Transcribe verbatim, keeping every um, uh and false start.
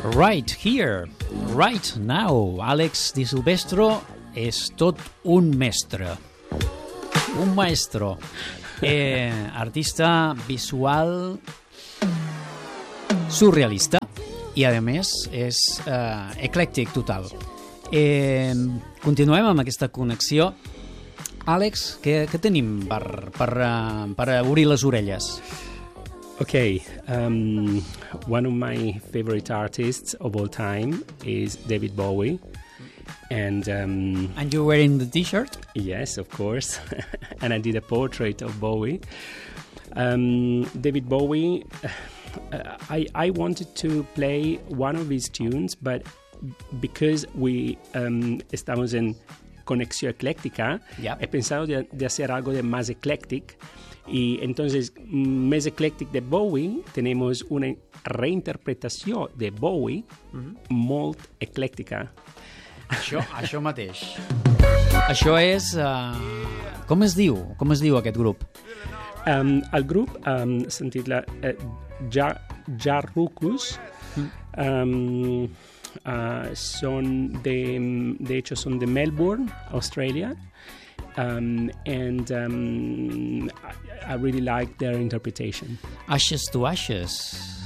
Right here, right now. Àlex Di Silvestro és tot un mestre. Un maestro. Eh, artista visual surrealista i, a més, és eh, eclèctic total. Eh, continuem amb aquesta connexió. Àlex, què, què tenim per, per, uh, per obrir les orelles? Okay, um, one of my favorite artists of all time is David Bowie. And um, And you're wearing the t-shirt? yes, of course. And I did a portrait of Bowie. Um, David Bowie, uh, I, I wanted to play one of his tunes, but because we um, estamos en Conexión Ecléctica, Yep. he pensado de, de hacer algo de más eclectic. Y entonces, más eclectic de Bowie, tenemos una reinterpretació de Bowie Mm-hmm. molt eclèctica. Això, això mateix. Això és... Uh, com es diu? Com es diu aquest grup? Um, el grup, um, sentit la uh, ja, Jarrucus, um, uh, son de, de hecho son de Melbourne, Australia. Um, and um, I, I really like their interpretation. Ashes to Ashes.